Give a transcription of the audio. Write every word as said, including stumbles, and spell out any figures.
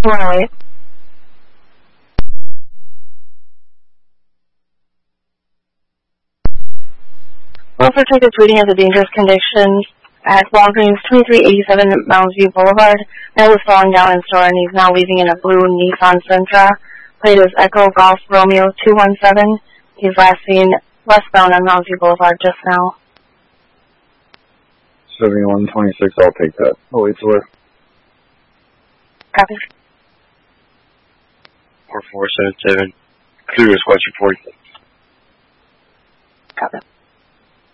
Right. Wilford took its reading of the dangerous condition at Walgreens twenty-three eighty-seven Mounds View Boulevard. Mail was falling down in store, and he's now leaving in a blue Nissan Sentra. Plate is Echo Golf Romeo two one seven. He's last seen westbound on Mounds View Boulevard just now. seventy-one twenty-six, I'll take that. Oh, wait, where? Copy. four four seven seven. Clear as watch report. Copy.